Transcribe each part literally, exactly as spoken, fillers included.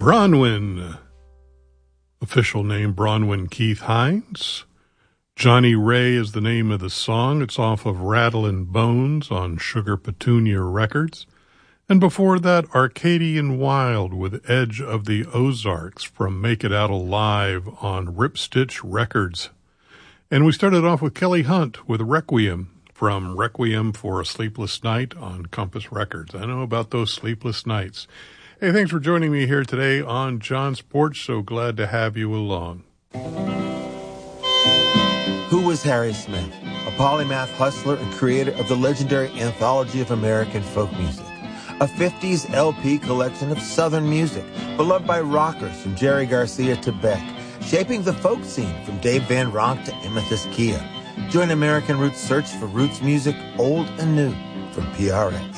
Bronwyn, official name Bronwyn Keith Hines. Johnny Ray is the name of the song. It's off of Rattlin' Bones on Sugar Petunia Records. And before that, Arcadian Wild with Edge of the Ozarks from Make It Out Alive on Ripstitch Records. And we started off with Kelly Hunt with Requiem from Requiem for a Sleepless Night on Compass Records. I know about those sleepless nights. Hey, thanks for joining me here today on John's Porch. So glad to have you along. Who was Harry Smith? A polymath hustler and creator of the legendary Anthology of American Folk Music, a fifties L P collection of Southern music, beloved by rockers from Jerry Garcia to Beck, shaping the folk scene from Dave Van Ronk to Amethyst Kia. Join American Roots' search for roots music, old and new, from P R X.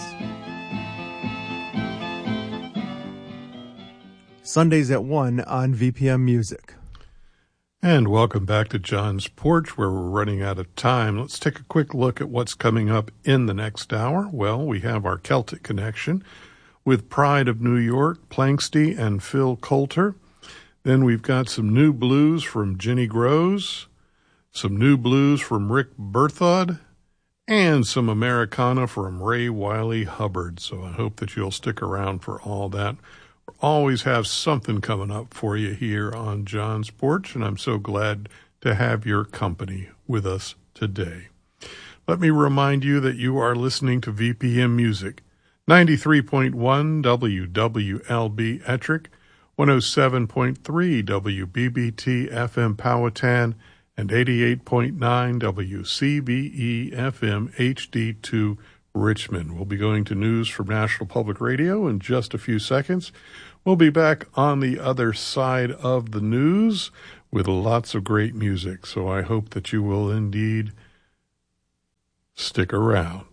Sundays at one on V P M Music. And welcome back to John's Porch, where we're running out of time. Let's take a quick look at what's coming up in the next hour. Well, we have our Celtic Connection with Pride of New York, Planksty and Phil Coulter. Then we've got some new blues from Jenny Groves, some new blues from Rick Berthod, and some Americana from Ray Wiley Hubbard. So I hope that you'll stick around for all that. Always have something coming up for you here on John's Porch, and I'm so glad to have your company with us today. Let me remind you that you are listening to V P M Music, ninety-three point one W W L B Ettrick, one oh seven point three W B B T F M Powhatan, and eighty-eight point nine W C B E F M H D two Richmond. We'll be going to news from National Public Radio in just a few seconds. We'll be back on the other side of the news with lots of great music. So I hope that you will indeed stick around.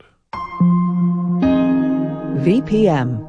V P M.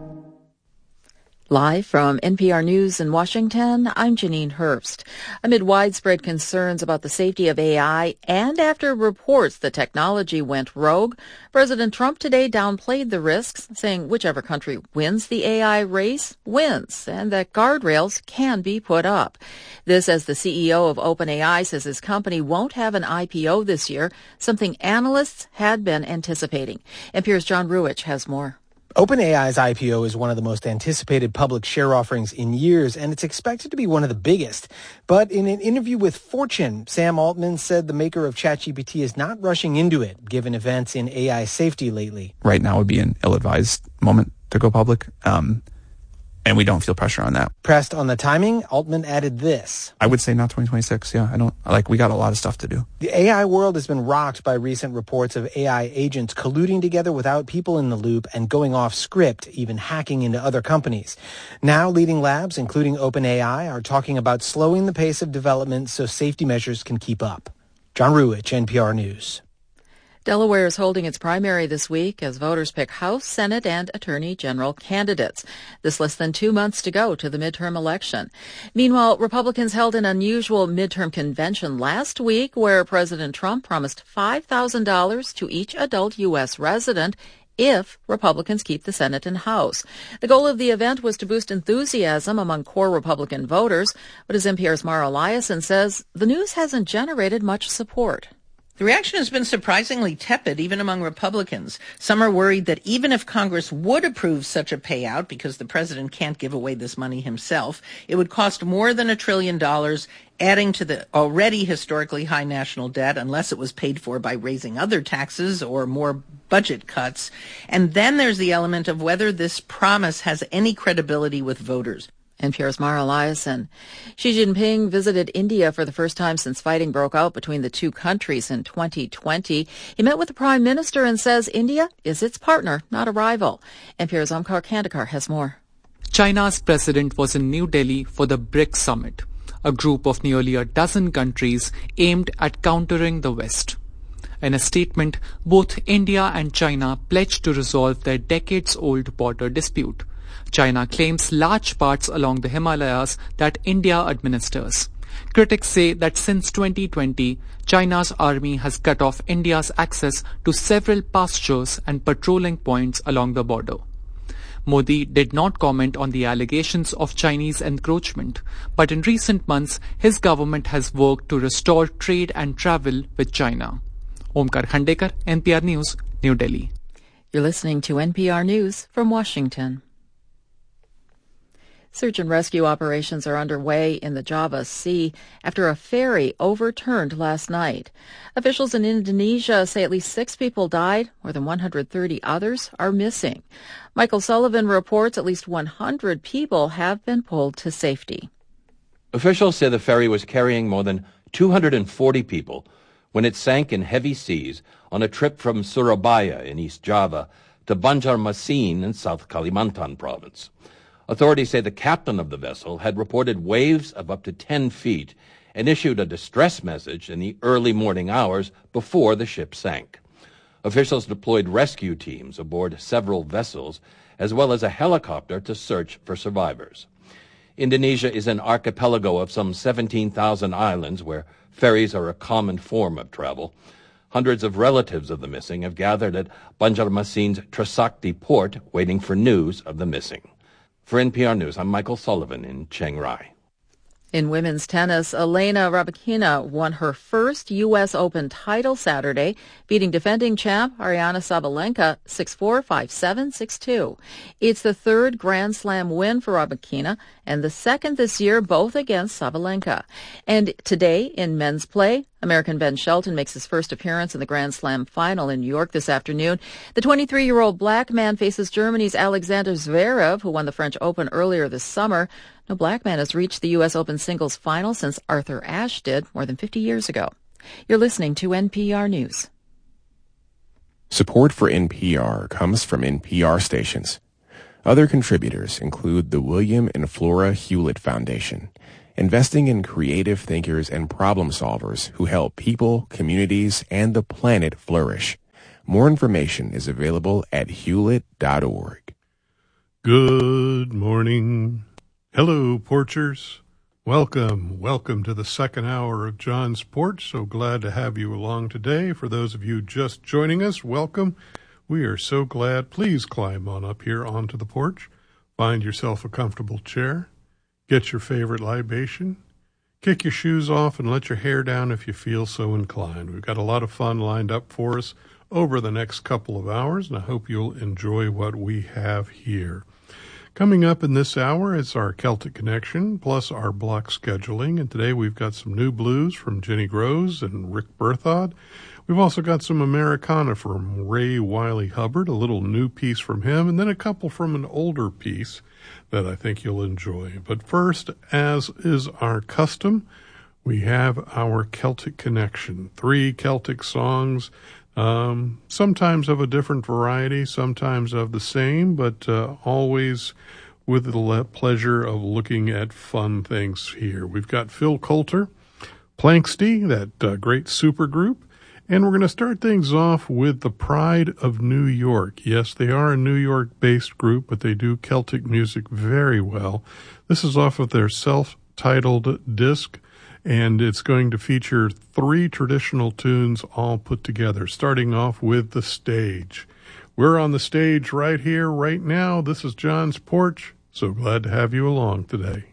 Live from N P R News in Washington, I'm Janine Herbst. Amid widespread concerns about the safety of A I and after reports the technology went rogue, President Trump today downplayed the risks, saying whichever country wins the A I race wins, and that guardrails can be put up. This as the C E O of OpenAI says his company won't have an I P O this year, something analysts had been anticipating. N P R's John Ruwitch has more. OpenAI's I P O is one of the most anticipated public share offerings in years, and it's expected to be one of the biggest. But in an interview with Fortune, Sam Altman said the maker of ChatGPT is not rushing into it, given events in A I safety lately. Right now would be an ill-advised moment to go public, um, and we don't feel pressure on that. Pressed on the timing, Altman added this. I would say not twenty twenty-six, yeah. I don't, like, we got a lot of stuff to do. The A I world has been rocked by recent reports of A I agents colluding together without people in the loop and going off script, even hacking into other companies. Now, leading labs, including OpenAI, are talking about slowing the pace of development so safety measures can keep up. John Ruwitch, N P R News. Delaware is holding its primary this week as voters pick House, Senate, and Attorney General candidates. This less than two months to go to the midterm election. Meanwhile, Republicans held an unusual midterm convention last week where President Trump promised five thousand dollars to each adult U S resident if Republicans keep the Senate and House. The goal of the event was to boost enthusiasm among core Republican voters, but as N P R's Mara Eliason says, the news hasn't generated much support. The reaction has been surprisingly tepid, even among Republicans. Some are worried that even if Congress would approve such a payout, because the president can't give away this money himself, it would cost more than a trillion dollars, adding to the already historically high national debt, unless it was paid for by raising other taxes or more budget cuts. And then there's the element of whether this promise has any credibility with voters. N P R's Mara Eliason. Xi Jinping visited India for the first time since fighting broke out between the two countries in twenty twenty. He met with the Prime Minister and says India is its partner, not a rival. N P R's Omkar Kandekar has more. China's president was in New Delhi for the BRICS summit, a group of nearly a dozen countries aimed at countering the West. In a statement, both India and China pledged to resolve their decades-old border dispute. China claims large parts along the Himalayas that India administers. Critics say that since twenty twenty, China's army has cut off India's access to several pastures and patrolling points along the border. Modi did not comment on the allegations of Chinese encroachment, but in recent months, his government has worked to restore trade and travel with China. Omkar Khandekar, N P R News, New Delhi. You're listening to N P R News from Washington. Search and rescue operations are underway in the Java Sea after a ferry overturned last night. Officials in Indonesia say at least six people died. More than one hundred thirty others are missing. Michael Sullivan reports at least one hundred people have been pulled to safety. Officials say the ferry was carrying more than two hundred forty people when it sank in heavy seas on a trip from Surabaya in East Java to Banjarmasin in South Kalimantan province. Authorities say the captain of the vessel had reported waves of up to ten feet and issued a distress message in the early morning hours before the ship sank. Officials deployed rescue teams aboard several vessels as well as a helicopter to search for survivors. Indonesia is an archipelago of some seventeen thousand islands where ferries are a common form of travel. Hundreds of relatives of the missing have gathered at Banjarmasin's Trisakti port waiting for news of the missing. For N P R News, I'm Michael Sullivan in Chiang Rai. In women's tennis, Elena Rybakina won her first U S Open title Saturday, beating defending champ Aryna Sabalenka six four, five seven, six two. It's the third Grand Slam win for Rybakina and the second this year, both against Sabalenka. And today in men's play, American Ben Shelton makes his first appearance in the Grand Slam final in New York this afternoon. The twenty-three-year-old black man faces Germany's Alexander Zverev, who won the French Open earlier this summer. No black man has reached the U S Open singles final since Arthur Ashe did more than fifty years ago. You're listening to N P R News. Support for N P R comes from N P R stations. Other contributors include the William and Flora Hewlett Foundation, investing in creative thinkers and problem solvers who help people, communities, and the planet flourish. More information is available at hewlett dot org. Good morning. Hello, Porchers. Welcome. Welcome to the second hour of John's Porch. So glad to have you along today. For those of you just joining us, welcome. We are so glad. Please climb on up here onto the porch. Find yourself a comfortable chair. Get your favorite libation. Kick your shoes off and let your hair down if you feel so inclined. We've got a lot of fun lined up for us over the next couple of hours, and I hope you'll enjoy what we have here. Coming up in this hour is our Celtic Connection, plus our block scheduling. And today we've got some new blues from Jenny Groves and Rick Berthod. We've also got some Americana from Ray Wiley Hubbard, a little new piece from him, and then a couple from an older piece that I think you'll enjoy. But first, as is our custom, we have our Celtic Connection. Three Celtic songs, um, sometimes of a different variety, sometimes of the same, but uh, always with the pleasure of looking at fun things here. We've got Phil Coulter, Planxty, that uh, great super group, and we're going to start things off with the Pride of New York. Yes, they are a New York-based group, but they do Celtic music very well. This is off of their self-titled disc, and it's going to feature three traditional tunes all put together, starting off with The Stage. We're on the stage right here, right now. This is John's Porch. So glad to have you along today.